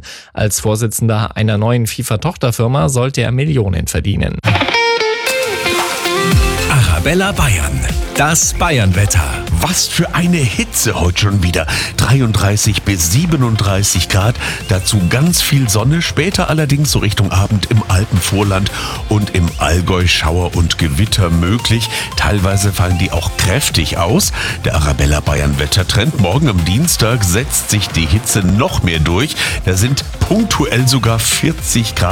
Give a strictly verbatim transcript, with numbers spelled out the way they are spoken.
Bayern. Als Vorsitzender einer neuen FIFA-Tochterfirma sollte er Millionen verdienen. Arabella Bayern, das Bayernwetter. Was für eine Hitze heute schon wieder. dreiunddreißig bis siebenunddreißig Grad, dazu ganz viel Sonne, später allerdings so Richtung Abend im Alpenvorland und im Allgäu Schauer und Gewitter möglich. Teilweise fallen die auch kräftig aus. Der Arabella Bayern Wettertrend. Morgen am Dienstag setzt sich die Hitze noch mehr durch. Da sind punktuell sogar vierzig Grad